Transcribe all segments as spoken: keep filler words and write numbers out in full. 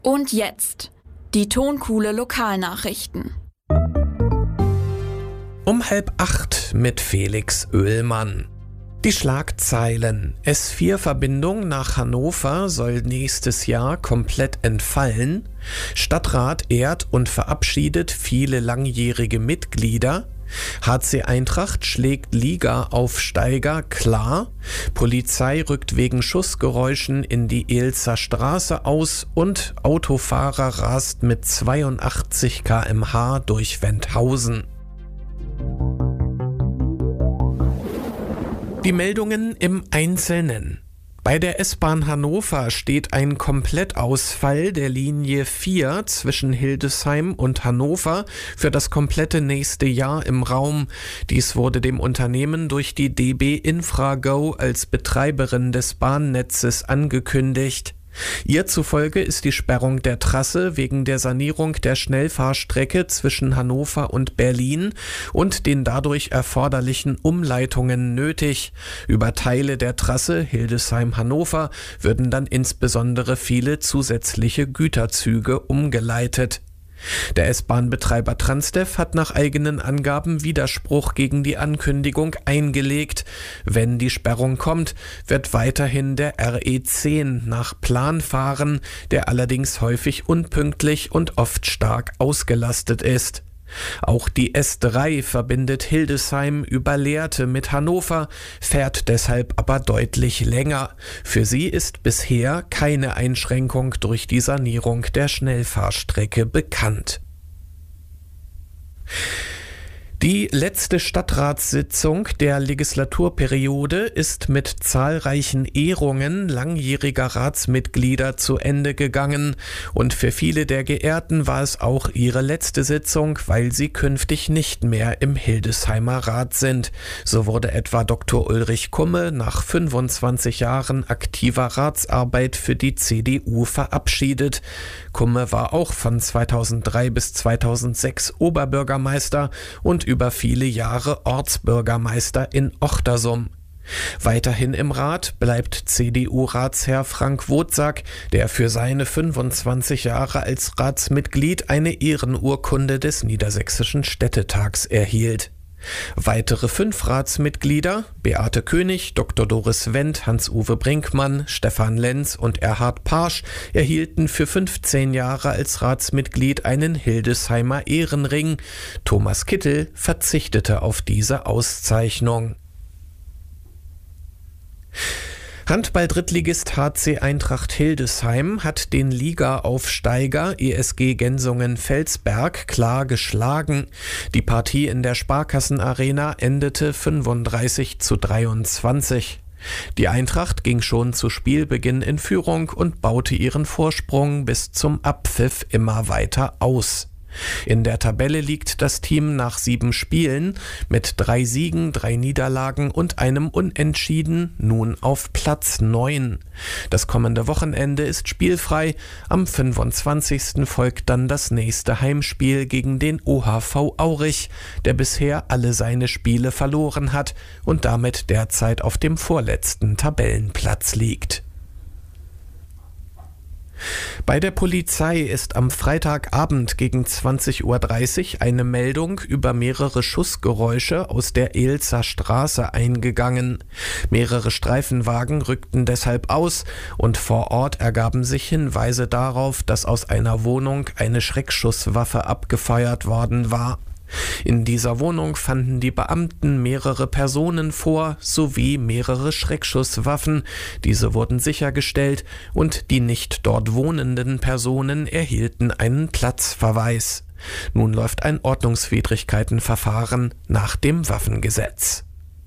Und jetzt die Tonkuhle Lokalnachrichten. Um halb acht mit Felix Oehlmann. Die Schlagzeilen: S vier Verbindung nach Hannover soll nächstes Jahr komplett entfallen. Stadtrat ehrt und verabschiedet viele langjährige Mitglieder. H C Eintracht schlägt Liga-Aufsteiger klar. Polizei rückt wegen Schussgeräuschen in die Eelzer Straße aus und Autofahrer rast mit zweiundachtzig Kilometer pro Stunde durch Wenthausen. Die Meldungen im Einzelnen. Bei der S-Bahn Hannover steht ein Komplettausfall der Linie vier zwischen Hildesheim und Hannover für das komplette nächste Jahr im Raum. Dies wurde dem Unternehmen durch die D B Infrago als Betreiberin des Bahnnetzes angekündigt. Ihr zufolge ist die Sperrung der Trasse wegen der Sanierung der Schnellfahrstrecke zwischen Hannover und Berlin und den dadurch erforderlichen Umleitungen nötig. Über Teile der Trasse Hildesheim-Hannover würden dann insbesondere viele zusätzliche Güterzüge umgeleitet. Der S-Bahn-Betreiber Transdev hat nach eigenen Angaben Widerspruch gegen die Ankündigung eingelegt. Wenn die Sperrung kommt, wird weiterhin der R E zehn nach Plan fahren, der allerdings häufig unpünktlich und oft stark ausgelastet ist. Auch die S drei verbindet Hildesheim über Lehrte mit Hannover, fährt deshalb aber deutlich länger. Für sie ist bisher keine Einschränkung durch die Sanierung der Schnellfahrstrecke bekannt. Die letzte Stadtratssitzung der Legislaturperiode ist mit zahlreichen Ehrungen langjähriger Ratsmitglieder zu Ende gegangen und für viele der Geehrten war es auch ihre letzte Sitzung, weil sie künftig nicht mehr im Hildesheimer Rat sind. So wurde etwa Doktor Ulrich Kumme nach fünfundzwanzig Jahren aktiver Ratsarbeit für die C D U verabschiedet. Kumme war auch von zweitausenddrei bis zweitausendsechs Oberbürgermeister und über viele Jahre Ortsbürgermeister in Ochtersum. Weiterhin im Rat bleibt C D U-Ratsherr Frank Wotsack, der für seine fünfundzwanzig Jahre als Ratsmitglied eine Ehrenurkunde des Niedersächsischen Städtetags erhielt. Weitere fünf Ratsmitglieder, Beate König, Doktor Doris Wendt, Hans-Uwe Brinkmann, Stefan Lenz und Erhard Parsch, erhielten für fünfzehn Jahre als Ratsmitglied einen Hildesheimer Ehrenring. Thomas Kittel verzichtete auf diese Auszeichnung. Handball-Drittligist H C Eintracht Hildesheim hat den Liga-Aufsteiger E S G Gensungen-Felsberg klar geschlagen. Die Partie in der Sparkassenarena endete fünfunddreißig zu dreiundzwanzig. Die Eintracht ging schon zu Spielbeginn in Führung und baute ihren Vorsprung bis zum Abpfiff immer weiter aus. In der Tabelle liegt das Team nach sieben Spielen mit drei Siegen, drei Niederlagen und einem Unentschieden nun auf Platz neun. Das kommende Wochenende ist spielfrei. Am fünfundzwanzigsten folgt dann das nächste Heimspiel gegen den O H V Aurich, der bisher alle seine Spiele verloren hat und damit derzeit auf dem vorletzten Tabellenplatz liegt. Bei der Polizei ist am Freitagabend gegen zwanzig Uhr dreißig eine Meldung über mehrere Schussgeräusche aus der Eelzer Straße eingegangen. Mehrere Streifenwagen rückten deshalb aus und vor Ort ergaben sich Hinweise darauf, dass aus einer Wohnung eine Schreckschusswaffe abgefeuert worden war. In dieser Wohnung fanden die Beamten mehrere Personen vor, sowie mehrere Schreckschusswaffen. Diese wurden sichergestellt und die nicht dort wohnenden Personen erhielten einen Platzverweis. Nun läuft ein Ordnungswidrigkeitenverfahren nach dem Waffengesetz.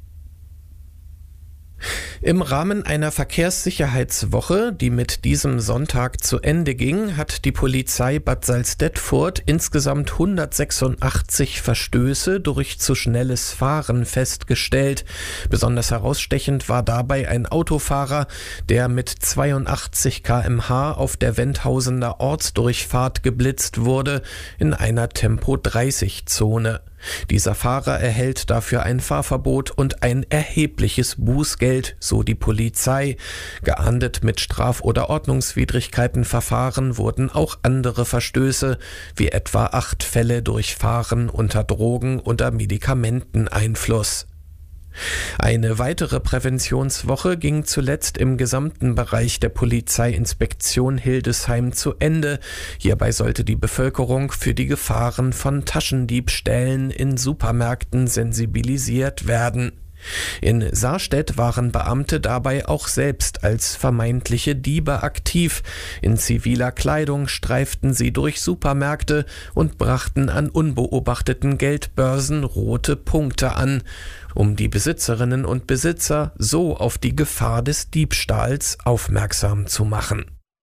Im Rahmen einer Verkehrssicherheitswoche, die mit diesem Sonntag zu Ende ging, hat die Polizei Bad Salzdetfurt insgesamt hundertsechsundachtzig Verstöße durch zu schnelles Fahren festgestellt. Besonders herausstechend war dabei ein Autofahrer, der mit zweiundachtzig Kilometer pro Stunde auf der Wenthausener Ortsdurchfahrt geblitzt wurde in einer Tempo dreißig Zone. Dieser Fahrer erhält dafür ein Fahrverbot und ein erhebliches Bußgeld, so die Polizei. Geahndet mit Straf- oder Ordnungswidrigkeitenverfahren wurden auch andere Verstöße, wie etwa acht Fälle durch Fahren unter Drogen- oder Medikamenteneinfluss. Eine weitere Präventionswoche ging zuletzt im gesamten Bereich der Polizeiinspektion Hildesheim zu Ende. Hierbei sollte die Bevölkerung für die Gefahren von Taschendiebstählen in Supermärkten sensibilisiert werden. In Sarstedt waren Beamte dabei auch selbst als vermeintliche Diebe aktiv. In ziviler Kleidung streiften sie durch Supermärkte und brachten an unbeobachteten Geldbörsen rote Punkte an, um die Besitzerinnen und Besitzer so auf die Gefahr des Diebstahls aufmerksam zu machen.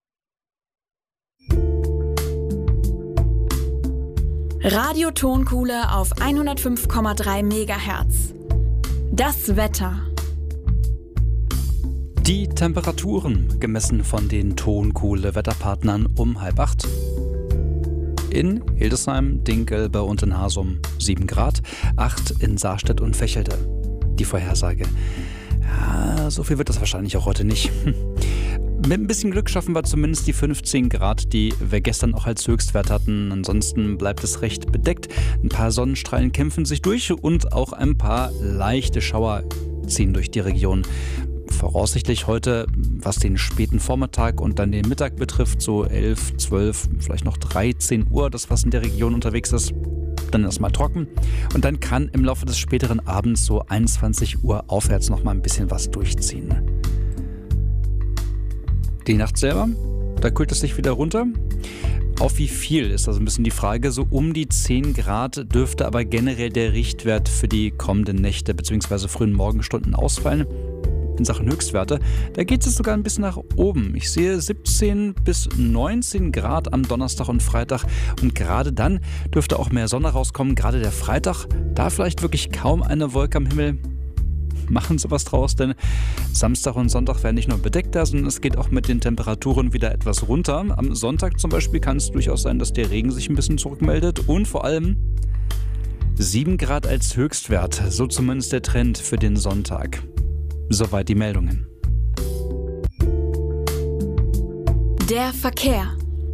Radiotonkuhle auf hundertfünf Komma drei Megahertz. Das Wetter. Die Temperaturen gemessen von den Tonkuhle-Wetterpartnern um halb acht. In Hildesheim, Dinkelbe und in Hasum sieben Grad, acht in Sarstedt und Vechelde. Die Vorhersage. Ja, so viel wird das wahrscheinlich auch heute nicht. Hm. Mit ein bisschen Glück schaffen wir zumindest die fünfzehn Grad, die wir gestern auch als Höchstwert hatten. Ansonsten bleibt es recht bedeckt. Ein paar Sonnenstrahlen kämpfen sich durch und auch ein paar leichte Schauer ziehen durch die Region. Voraussichtlich heute, was den späten Vormittag und dann den Mittag betrifft, so elf, zwölf, vielleicht noch dreizehn Uhr, das was in der Region unterwegs ist, dann erstmal trocken. Und dann kann im Laufe des späteren Abends so einundzwanzig Uhr aufwärts noch mal ein bisschen was durchziehen. Die Nacht selber, da kühlt es sich wieder runter. Auf wie viel ist also ein bisschen die Frage. So um die zehn Grad dürfte aber generell der Richtwert für die kommenden Nächte bzw. frühen Morgenstunden ausfallen. In Sachen Höchstwerte, da geht es sogar ein bisschen nach oben. Ich sehe siebzehn bis neunzehn Grad am Donnerstag und Freitag und gerade dann dürfte auch mehr Sonne rauskommen. Gerade der Freitag, da vielleicht wirklich kaum eine Wolke am Himmel. Machen Sie was draus, denn Samstag und Sonntag werden nicht nur bedeckter, sondern es geht auch mit den Temperaturen wieder etwas runter. Am Sonntag zum Beispiel kann es durchaus sein, dass der Regen sich ein bisschen zurückmeldet und vor allem sieben Grad als Höchstwert, so zumindest der Trend für den Sonntag. Soweit die Meldungen. Der Verkehr.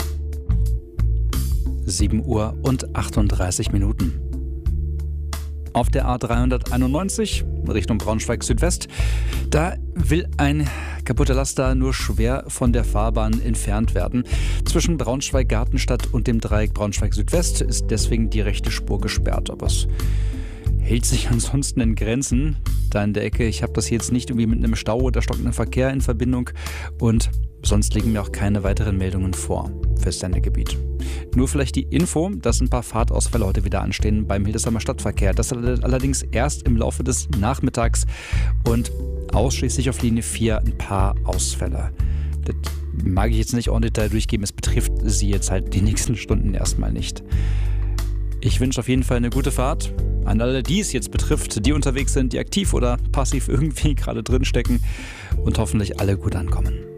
sieben Uhr und achtunddreißig Minuten. Auf der A dreihunderteinundneunzig Richtung Braunschweig Südwest, da will ein kaputter Laster nur schwer von der Fahrbahn entfernt werden. Zwischen Braunschweig-Gartenstadt und dem Dreieck Braunschweig Südwest ist deswegen die rechte Spur gesperrt. Aber es hält sich ansonsten in Grenzen. Da in der Ecke, ich habe das hier jetzt nicht irgendwie mit einem Stau oder stockendem Verkehr in Verbindung und sonst liegen mir auch keine weiteren Meldungen vor fürs Sendegebiet. Nur vielleicht die Info, dass ein paar Fahrtausfälle heute wieder anstehen beim Hildesheimer Stadtverkehr. Das allerdings erst im Laufe des Nachmittags und ausschließlich auf Linie vier ein paar Ausfälle. Das mag ich jetzt nicht en Detail durchgeben, es betrifft Sie jetzt halt die nächsten Stunden erstmal nicht. Ich wünsche auf jeden Fall eine gute Fahrt an alle, die es jetzt betrifft, die unterwegs sind, die aktiv oder passiv irgendwie gerade drinstecken und hoffentlich alle gut ankommen.